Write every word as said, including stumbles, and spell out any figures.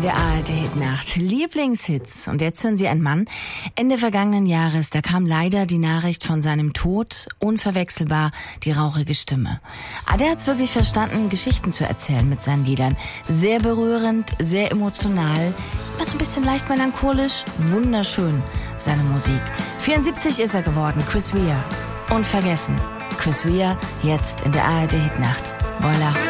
in der A R D-Hitnacht. Lieblingshits. Und jetzt hören Sie einen Mann. Ende vergangenen Jahres, da kam leider die Nachricht von seinem Tod. Unverwechselbar die rauchige Stimme. Aber der hat's wirklich verstanden, Geschichten zu erzählen mit seinen Liedern. Sehr berührend, sehr emotional, immer so ein bisschen leicht melancholisch. Wunderschön, seine Musik. vierundsiebzig ist er geworden, Chris Rea. Unvergessen. Chris Rea, jetzt in der A R D-Hitnacht. Voila.